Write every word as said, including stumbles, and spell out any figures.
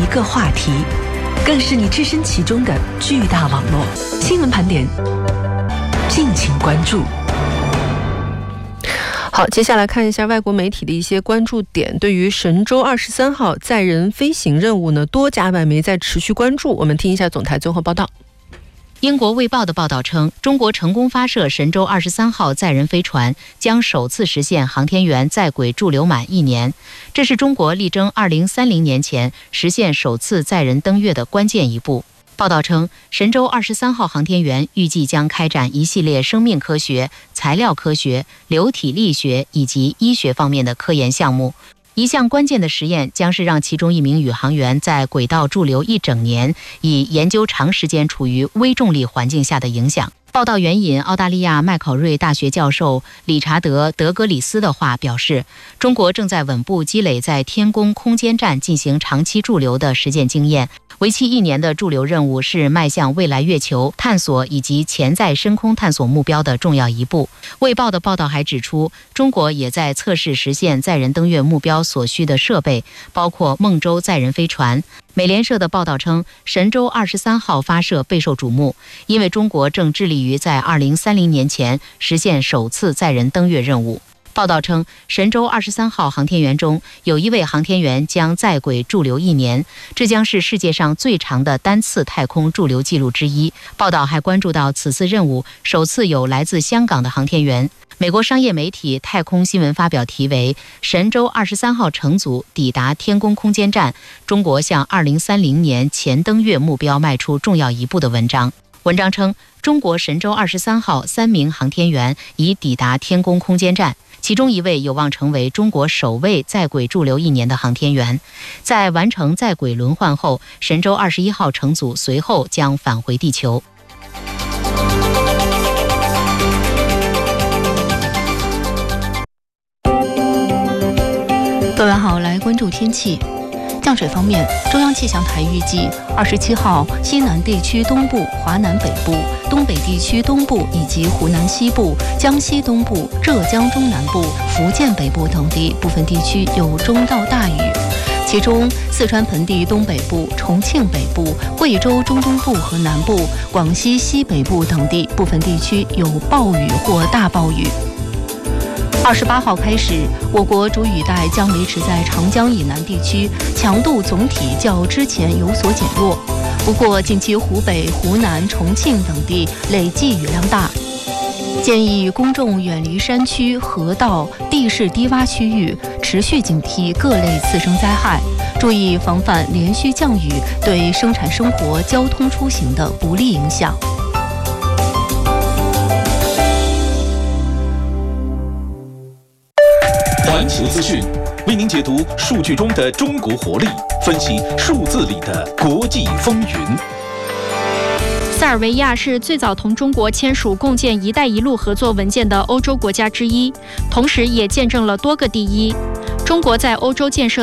个话题，更是你置身其中的巨大网络。新闻盘点，敬请关注。 好，接下来看一下外国媒体的一些关注点。对于神舟二十三号载人飞行任务呢，多家外媒在持续关注。我们听一下总台综合报道。 英国《卫报》的报道称，中国成功发射神舟二十三号载人飞船，将首次实现航天员在轨驻留满一年。这是中国力争二零三零年前实现首次载人登月的关键一步。报道称，神舟二十三号航天员预计将开展一系列生命科学、材料科学、流体力学以及医学方面的科研项目。一项关键的实验将是让其中一名宇航员在轨道驻留一整年，以研究长时间处于微重力环境下的影响。报道援引澳大利亚麦考瑞大学教授理查德·德格里斯的话表示，中国正在稳步积累在天宫空间站进行长期驻留的实践经验。为期一年的驻留任务是迈向未来月球探索以及潜在深空探索目标的重要一步。卫报的报道还指出，中国也在测试实现载人登月目标所需的设备，包括梦舟载人飞船。美联社的报道称，神舟二十三号发射备受瞩目，因为中国正致力于在二零三零年前实现首次载人登月任务。报道称，神舟二十三号航天员中有一位航天员将在轨驻留一年，这将是世界上最长的单次太空驻留记录之一。报道还关注到此次任务首次有来自香港的航天员。美国商业媒体太空新闻发表题为《神舟二十三号乘组抵达天宫空间站，中国向二零三零年前登月目标迈出重要一步》的文章。文章称，中国神舟二十三号三名航天员已抵达天宫空间站，其中一位有望成为中国首位在轨驻留一年的航天员。在完成在轨轮换后，神舟二十一号乘组随后将返回地球。 各位好，来关注天气。降水方面，中央气象台预计二十七号西南地区东部、华南北部、东北地区东部以及湖南西部、江西东部、浙江中南部、福建北部等地部分地区有中到大雨，其中四川盆地东北部、重庆北部、贵州中东部和南部、广西西北部等地部分地区有暴雨或大暴雨。二十八号开始，我国主雨带将维持在长江以南地区，强度总体较之前有所减弱。不过，近期湖北、湖南、重庆等地累计雨量大，建议公众远离山区、河道、地势低洼区域，持续警惕各类次生灾害，注意防范连续降雨对生产生活、交通出行的不利影响。 环球资讯为您解读数据中的中国活力，分析数字里的国际风云。 塞尔维亚是最早同中国签署共建“一带一路”合作文件的欧洲国家之一，同时也见证了多个第一。中国在欧洲建设